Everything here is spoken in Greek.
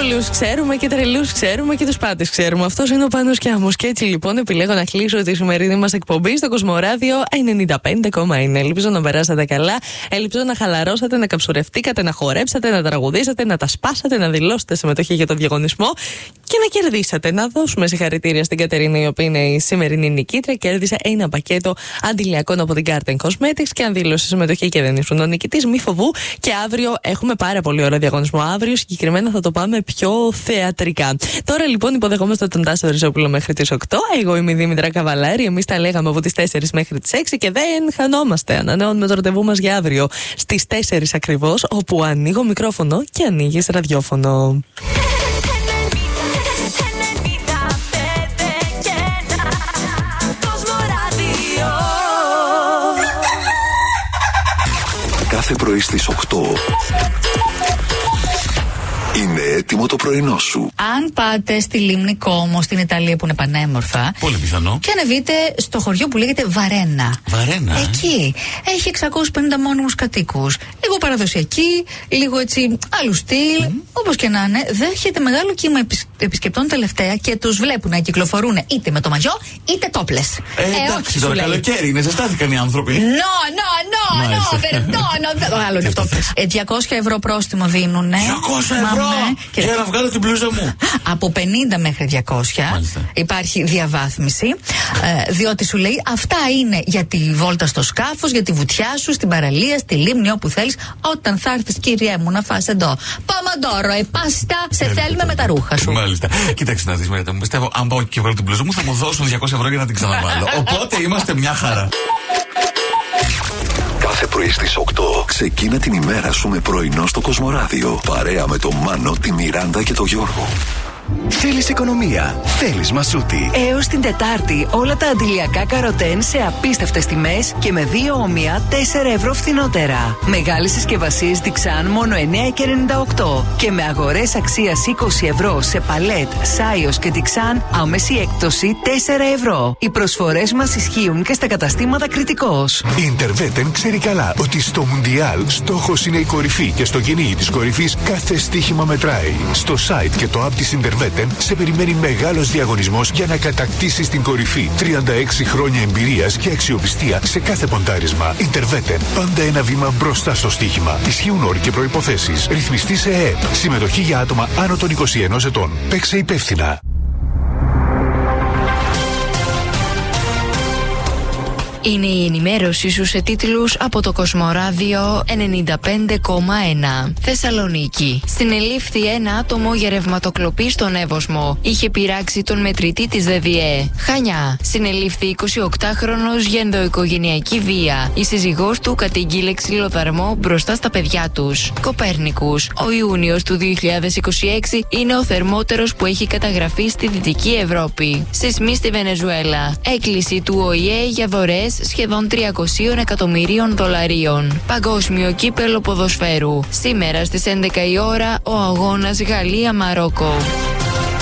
Άβολους ξέρουμε και τρελούς ξέρουμε και τους πάντες ξέρουμε. Αυτός είναι ο Πάνος Κιάμος. Και έτσι λοιπόν επιλέγω να κλείσω τη σημερινή μας εκπομπή στο Κοσμοράδιο 95,1. Ελπίζω να περάσατε καλά. Ελπίζω να χαλαρώσατε, να καψουρευτήκατε, να χορέψατε, να τραγουδήσατε, να τα σπάσατε, να δηλώσετε συμμετοχή για τον διαγωνισμό και να κερδίσατε. Να δώσουμε συγχαρητήρια στην Κατερίνα, η οποία είναι η σημερινή νικήτρια. Κέρδισε ένα πακέτο αντιλιακών από την Garden Cosmetics. Και αν δήλωσε συμμετοχή και δεν ήσουν ο νικητής, μη φοβού. Και αύριο έχουμε πάρα πολύ ωραίο διαγωνισμό. Αύριο συγκεκριμένα θα το πάμε πιο θεατρικά. Τώρα λοιπόν υποδεχόμαστε τον Τάσο Ριζόπουλο μέχρι τις 8. Εγώ είμαι η Δήμητρα Καβαλάρη. Εμείς τα λέγαμε από τις 4 μέχρι τις 6 και δεν χανόμαστε. Ανανεώνουμε το ραντεβού μας για αύριο στις 4 ακριβώς, όπου ανοίγω μικρόφωνο και ανοίγεις ραδιόφωνο. Κάθε πρωί στις 8 είναι έτοιμο το πρωινό σου. Αν πάτε στη Λίμνη Κόμο στην Ιταλία που είναι πανέμορφα, πολύ πιθανό, και ανεβείτε στο χωριό που λέγεται Βαρένα. Βαρένα. Εκεί έχει 650 μόνιμους κατοίκους. Λίγο παραδοσιακή, λίγο έτσι άλλου στυλ. Όπως και να είναι, δέχεται μεγάλο κύμα επισκεπτών τελευταία και τους βλέπουν να κυκλοφορούν είτε με το μαγιό είτε τόπλες. Εντάξει, τώρα καλοκαίρι είναι, ζεστάθηκαν οι άνθρωποι. No, άλλο είναι αυτό. 200 ευρώ πρόστιμο δίνουνε. 200 ευρώ! Για να βγάλω την μπλούζα μου. Από 50 μέχρι 200. Μάλιστα. Υπάρχει διαβάθμιση. Διότι σου λέει αυτά είναι για τη βόλτα στο σκάφος, για τη βουτιά σου, στην παραλία, στη λίμνη, όπου θέλεις. Όταν θα έρθεις, κυριέ μου, να φας εδώ παμαντόρο, πάστα, σε θέλουμε με τα ρούχα σου. Μάλιστα. Κοίταξε να δεις, Μαρίτα μου. Πιστεύω, αν πάω και βγάλω την μπλούζα μου, θα μου δώσουν 200 ευρώ για να την ξαναβάλω. Οπότε είμαστε μια χαρά. Κάθε πρωί στις 8 ξεκίνα την ημέρα σου με πρωινό στο Κοσμοράδιο. Παρέα με τον Μάνο, τη Μιράντα και τον Γιώργο. Θέλεις οικονομία, θέλεις Μασούτη. Έως την Τετάρτη όλα τα αντιλιακά καροτέν σε απίστευτες τιμές και με 2 όμοια 4 ευρώ φθηνότερα. Μεγάλες συσκευασίες Dixan μόνο 9,98 και με αγορές αξίας 20 ευρώ σε παλέτ, Σάιος και Dixan άμεση έκπτωση 4 ευρώ. Οι προσφορές μας ισχύουν και στα καταστήματα Κρητικός. Η Interveten ξέρει καλά ότι στο Μουντιάλ στόχος είναι η κορυφή και στο κυνήγι της κορυφής κάθε στοίχημα μετράει. Στο site και το app της Interveten σε περιμένει μεγάλος διαγωνισμός για να κατακτήσεις την κορυφή. 36 χρόνια εμπειρίας και αξιοπιστία σε κάθε ποντάρισμα. Interveten. Πάντα ένα βήμα μπροστά στο στοίχημα. Ισχύουν όροι και προϋποθέσεις. Ρυθμιστή σε ΕΕΠ. Συμμετοχή για άτομα άνω των 21 ετών. Παίξε υπεύθυνα. Είναι η ενημέρωσή σου σε τίτλους από το Κοσμοράδιο 95,1. Θεσσαλονίκη. Συνελήφθη ένα άτομο για ρευματοκλοπή στον Εύωσμο. Είχε πειράξει τον μετρητή της ΔΔΕ. Χανιά. Συνελήφθη 28χρονος για ενδοοικογενειακή βία. Η σύζυγός του κατήγγειλε ξυλοδαρμό μπροστά στα παιδιά τους. Κοπέρνικους. Ο Ιούνιος του 2026 είναι ο θερμότερος που έχει καταγραφεί στη Δυτική Ευρώπη. Σεισμοί στη Βενεζουέλα. Έκκληση του ΟΗΕ για δωρεές σχεδόν 300 εκατομμυρίων δολαρίων. Παγκόσμιο κύπελο ποδοσφαίρου. Σήμερα στις 11 η ώρα ο αγώνας Γαλλία-Μαρόκο.